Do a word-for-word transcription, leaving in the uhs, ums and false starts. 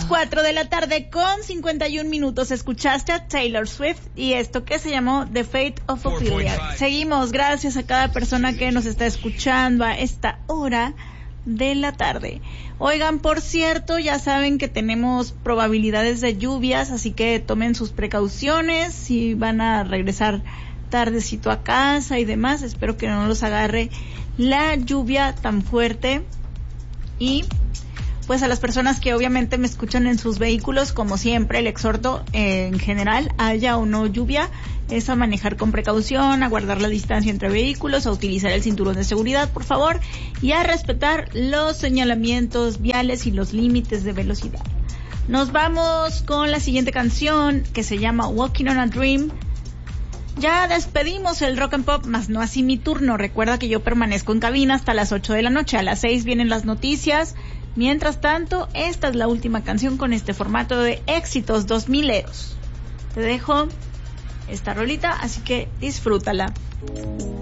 cuatro de la tarde con cincuenta y un minutos. Escuchaste a Taylor Swift y esto que se llamó The Fate of Ophelia. Seguimos, gracias a cada persona que nos está escuchando a esta hora de la tarde. Oigan, por cierto, ya saben que tenemos probabilidades de lluvias, así que tomen sus precauciones si van a regresar tardecito a casa y demás. Espero que no los agarre la lluvia tan fuerte. Y pues a las personas que obviamente me escuchan en sus vehículos, como siempre, el exhorto eh, en general, haya o no lluvia, es a manejar con precaución, a guardar la distancia entre vehículos, a utilizar el cinturón de seguridad, por favor, y a respetar los señalamientos viales y los límites de velocidad. Nos vamos con la siguiente canción, que se llama Walking on a Dream. Ya despedimos el Rock and Pop, más no así mi turno. Recuerda que yo permanezco en cabina hasta las ocho de la noche. A las seis vienen las noticias. Mientras tanto, esta es la última canción con este formato de éxitos dos mileros. Te dejo esta rolita, así que disfrútala.